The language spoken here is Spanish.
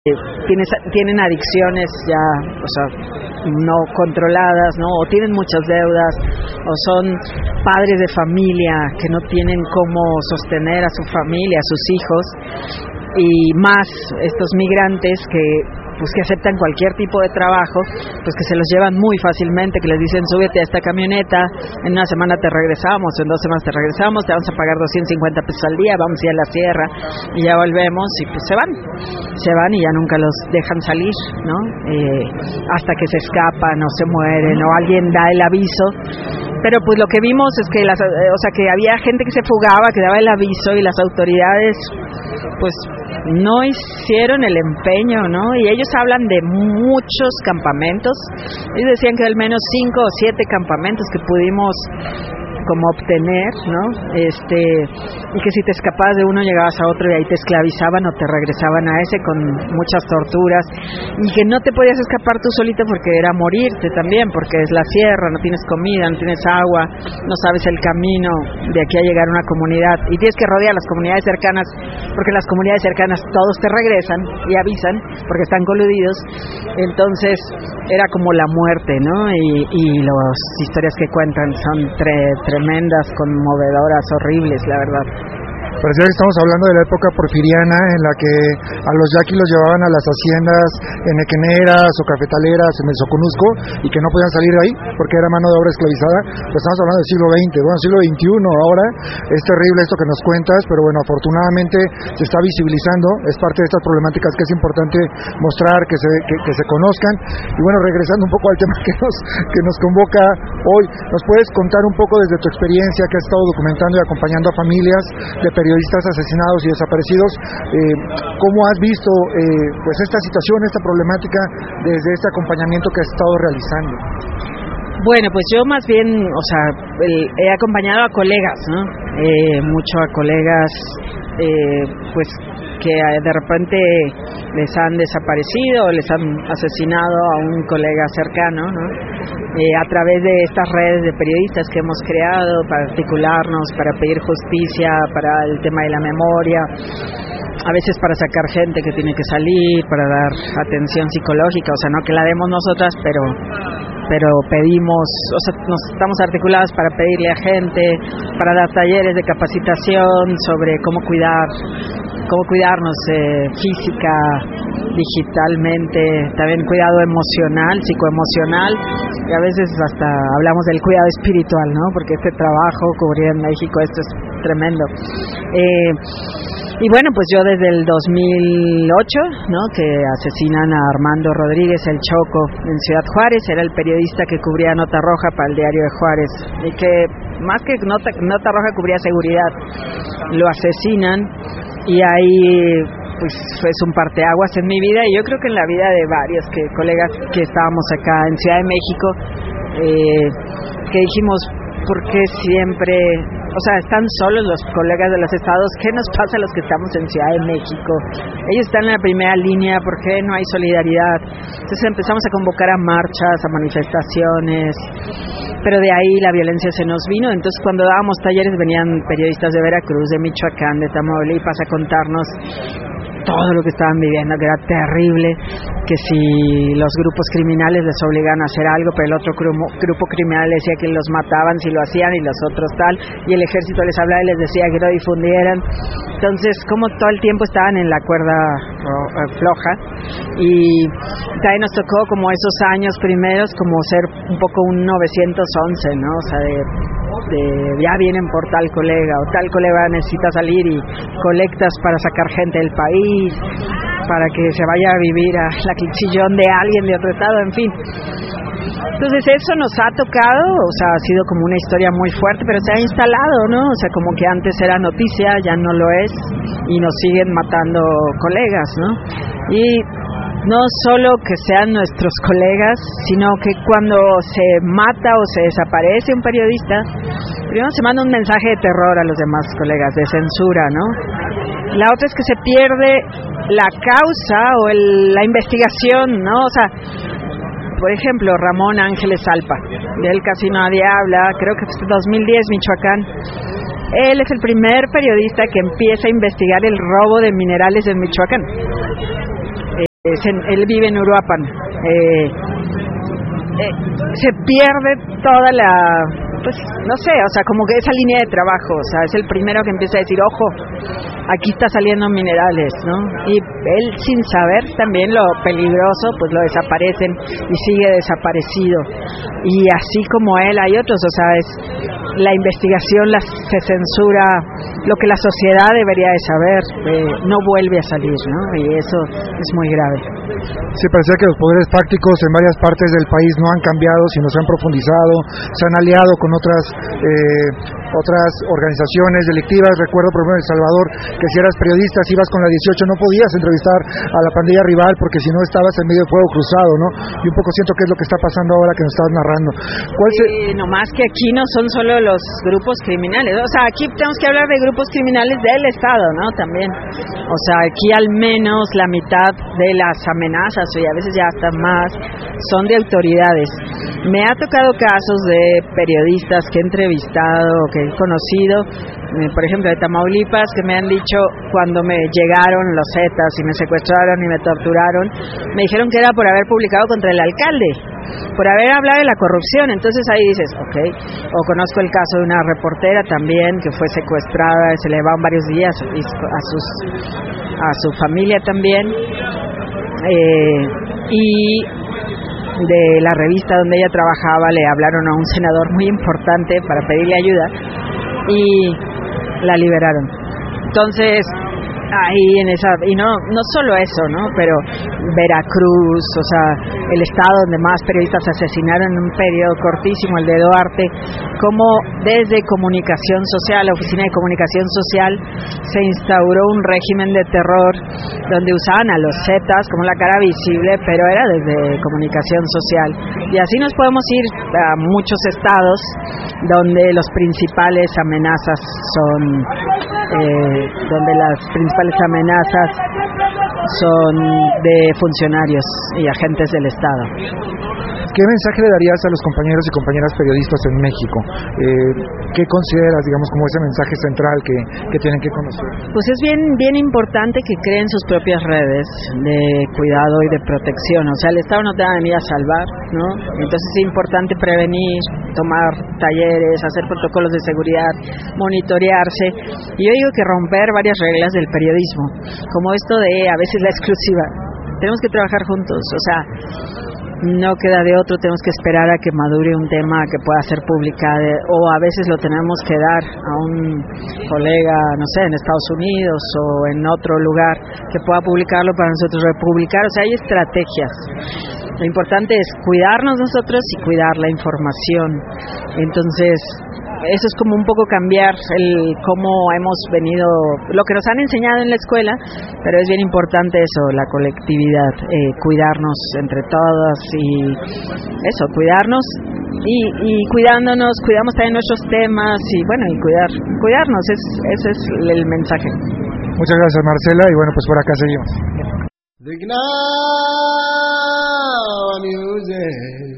tienen adicciones ya, o sea, no controladas, ¿no? O tienen muchas deudas, o son padres de familia que no tienen cómo sostener a su familia, a sus hijos, y más estos migrantes que aceptan cualquier tipo de trabajo, pues que se los llevan muy fácilmente, que les dicen súbete a esta camioneta, en una semana te regresamos, o en 2 semanas te regresamos, te vamos a pagar 250 pesos al día, vamos a ir a la sierra y ya volvemos, y pues se van y ya nunca los dejan salir, ¿no? Hasta que se escapan o se mueren o alguien da el aviso. Pero pues lo que vimos es que que había gente que se fugaba, que daba el aviso, y las autoridades pues no hicieron el empeño, ¿no? Y ellos hablan de muchos campamentos. Ellos decían que al menos 5 o 7 campamentos que pudimos como obtener, ¿no? Y que si te escapabas de uno llegabas a otro y ahí te esclavizaban o te regresaban a ese con muchas torturas, y que no te podías escapar tú solito porque era morirte también, porque es la sierra, no tienes comida, no tienes agua, no sabes el camino de aquí a llegar a una comunidad y tienes que rodear las comunidades cercanas, porque las comunidades cercanas todos te regresan y avisan porque están coludidos. Entonces era como la muerte, ¿no? Y las historias que cuentan son tremendas, conmovedoras, horribles, la verdad. Parecía que estamos hablando de la época porfiriana en la que a los yaquis los llevaban a las haciendas enequeneras o cafetaleras en el Soconusco y que no podían salir de ahí porque era mano de obra esclavizada. Pues estamos hablando del siglo XX, bueno, siglo XXI ahora. Es terrible esto que nos cuentas, pero bueno, afortunadamente se está visibilizando, es parte de estas problemáticas que es importante mostrar, que se conozcan. Y bueno, regresando un poco al tema que nos convoca hoy, ¿nos puedes contar un poco desde tu experiencia que has estado documentando y acompañando a familias de periodistas asesinados y desaparecidos, cómo has visto pues esta situación, esta problemática desde este acompañamiento que has estado realizando? Bueno, pues yo más bien, he acompañado a colegas, ¿no? Mucho a colegas, pues que de repente les han desaparecido o les han asesinado a un colega cercano, ¿no? A través de estas redes de periodistas que hemos creado para articularnos, para pedir justicia, para el tema de la memoria, a veces para sacar gente que tiene que salir, para dar atención psicológica, no que la demos nosotras, pero pedimos, nos estamos articulados para pedirle a gente, para dar talleres de capacitación sobre cómo cuidarnos física, digitalmente, también cuidado emocional, psicoemocional, y a veces hasta hablamos del cuidado espiritual, ¿no? Porque este trabajo cubrir en México, esto es tremendo. Y bueno, pues yo desde el 2008, ¿no? Que asesinan a Armando Rodríguez, el Choco, en Ciudad Juárez, era el periodista que cubría Nota Roja para el Diario de Juárez, y que más que Nota Roja cubría seguridad. Lo asesinan, y ahí pues es un parteaguas en mi vida, y yo creo que en la vida de varios colegas que estábamos acá en Ciudad de México, que dijimos, ¿por qué siempre están solos los colegas de los estados? ¿Qué nos pasa a los que estamos en Ciudad de México? Ellos están en la primera línea, ¿por qué no hay solidaridad? Entonces empezamos a convocar a marchas, a manifestaciones, pero de ahí la violencia se nos vino. Entonces cuando dábamos talleres venían periodistas de Veracruz, de Michoacán, de Tamaulipas a contarnos todo lo que estaban viviendo, que era terrible, que si los grupos criminales les obligaban a hacer algo, pero el otro grupo criminal decía que los mataban si lo hacían, y los otros tal, y el ejército les hablaba y les decía que no difundieran. Entonces, como todo el tiempo estaban en la cuerda floja, y también nos tocó como esos años primeros como ser un poco un 911, ¿no? Ya vienen por tal colega, o tal colega necesita salir, y colectas para sacar gente del país, para que se vaya a vivir a la quinchillón de alguien de otro estado, en fin. Entonces eso nos ha tocado, ha sido como una historia muy fuerte, pero se ha instalado, ¿no? Como que antes era noticia, ya no lo es, y nos siguen matando colegas, ¿no? Y no solo que sean nuestros colegas, sino que cuando se mata o se desaparece un periodista, primero se manda un mensaje de terror a los demás colegas, de censura, ¿no? La otra es que se pierde la causa o la investigación, ¿no? Por ejemplo, Ramón Ángeles Alpa, de él casi nadie habla, creo que fue 2010, Michoacán. Él es el primer periodista que empieza a investigar el robo de minerales en Michoacán. Él vive en Uruapan. Se pierde toda la, pues no sé, o sea, como que esa línea de trabajo, o sea, es el primero que empieza a decir, ojo, aquí está saliendo minerales, ¿no? Y él, sin saber también lo peligroso, pues lo desaparecen y sigue desaparecido. Y así como él hay otros, o sea, es la investigación se censura, lo que la sociedad debería de saber no vuelve a salir, ¿no? Y eso es muy grave. Sí, parecía que los poderes fácticos en varias partes del país no han cambiado, sino se han profundizado, se han aliado con otras organizaciones delictivas. Recuerdo, por ejemplo, en El Salvador, que si eras periodista, si ibas con la 18, no podías entrevistar a la pandilla rival, porque si no estabas en medio de fuego cruzado, ¿no? Y un poco siento que es lo que está pasando ahora que nos estabas narrando. No más que aquí no son solo los grupos criminales, o sea, aquí tenemos que hablar de grupos criminales del Estado, ¿no? También, o sea, aquí al menos la mitad de las amenazas, y a veces ya hasta más, son de autoridades. Me ha tocado casos de periodistas que he entrevistado, que he conocido, por ejemplo de Tamaulipas, que me han dicho, cuando me llegaron los Zetas y me secuestraron y me torturaron, me dijeron que era por haber publicado contra el alcalde, por haber hablado de la corrupción. Entonces ahí dices, ok. O conozco el caso de una reportera también que fue secuestrada, se le llevaban varios días, y a su familia también, y de la revista donde ella trabajaba le hablaron a un senador muy importante para pedirle ayuda y la liberaron. Entonces ahí en esa, y no solo eso, ¿no? Pero Veracruz, o sea, el estado donde más periodistas asesinaron en un periodo cortísimo, el de Duarte, como desde comunicación social, la Oficina de Comunicación Social, se instauró un régimen de terror donde usaban a los Zetas como la cara visible, pero era desde comunicación social. Y así nos podemos ir a muchos estados donde los principales amenazas son, donde las principales amenazas son de funcionarios y agentes del Estado. ¿Qué mensaje le darías a los compañeros y compañeras periodistas en México? ¿Qué consideras, digamos, como ese mensaje central que tienen que conocer? Pues es bien importante que creen sus propias redes de cuidado y de protección. O sea, el Estado no te va a venir a salvar, ¿no? Entonces es importante prevenir, tomar talleres, hacer protocolos de seguridad, monitorearse. Y yo digo que romper varias reglas del periodismo, como esto de a veces la exclusiva. Tenemos que trabajar juntos, o sea, no queda de otro, tenemos que esperar a que madure un tema que pueda ser publicado, o a veces lo tenemos que dar a un colega, no sé, en Estados Unidos o en otro lugar que pueda publicarlo para nosotros republicar. O sea, hay estrategias. Lo importante es cuidarnos nosotros y cuidar la información. Entonces, eso es como un poco cambiar cómo hemos venido, lo que nos han enseñado en la escuela, pero es bien importante eso, la colectividad, cuidarnos entre todos y eso, cuidarnos y cuidándonos, cuidamos también nuestros temas y bueno, y cuidarnos, ese es el mensaje. Muchas gracias, Marcela, y bueno, pues por acá seguimos.